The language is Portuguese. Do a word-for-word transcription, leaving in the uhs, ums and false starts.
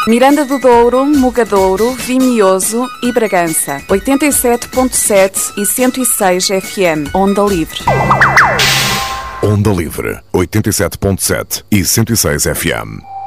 Miranda do Douro, Mogadouro, Vimioso e Bragança. oitenta e sete ponto sete e cento e seis F M. Onda Livre. Onda Livre, oitenta e sete ponto sete e cento e seis F M.